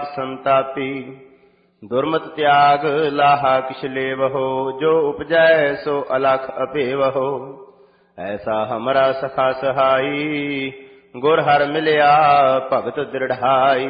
ਤਾਪ ਸੰਤਾਪੀ। ਦੁਰਮਤ ਤਿਆਗ ਲਾਹਾ ਕਿਛ ਲੇਵਹੋ, ਜੋ ਉਪਜੈ ਸੋ ਅਲਖ ਅਭੇਵਹੋ। ਐਸਾ ਹਮਰਾ ਸਖਾ ਸਹਾਈ, ਗੁਰ ਹਰਿ ਮਿਲਿਆ ਭਗਤ ਦ੍ਰਿੜਾਈ।